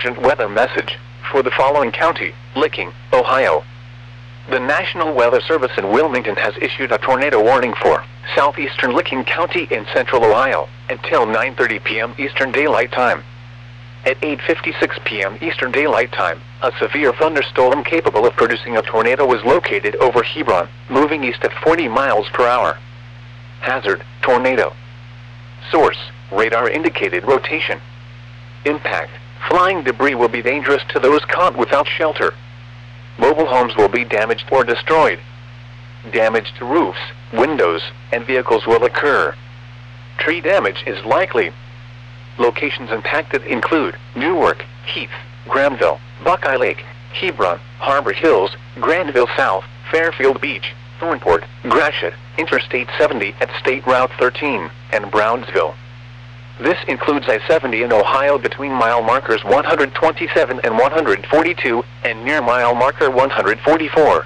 urgent weather message for the following county: Licking, Ohio. The National Weather Service in Wilmington has issued a tornado warning for southeastern Licking County in central Ohio until 9:30 p.m. Eastern Daylight Time. At 8:56 p.m. Eastern Daylight Time, a severe thunderstorm capable of producing a tornado was located over Hebron, moving east at 40 miles per hour. Hazard: tornado. Source: radar indicated rotation. Impact: flying debris will be dangerous to those caught without shelter. Mobile homes will be damaged or destroyed. Damage to roofs, windows, and vehicles will occur. Tree damage is likely. Locations impacted include Newark, Heath, Granville, Buckeye Lake, Hebron, Harbor Hills, Granville South, Fairfield Beach, Thornport, Gratiot, Interstate 70 at State Route 13, and Brownsville. This includes I-70 in Ohio between mile markers 127 and 142, and near mile marker 144.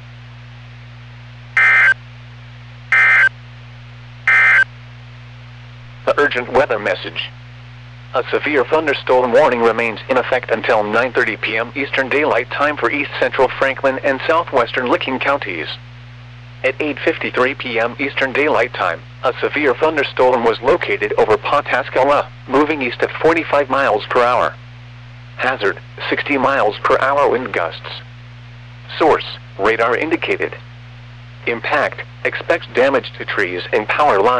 The urgent weather message. A severe thunderstorm warning remains in effect until 9:30 p.m. Eastern Daylight Time for east central Franklin and southwestern Licking counties. At 8:53 p.m. Eastern Daylight Time, a severe thunderstorm was located over Pawtascala, moving east at 45 miles per hour. Hazard: 60 miles per hour wind gusts. Source: radar indicated. Impact: expects damage to trees and power lines.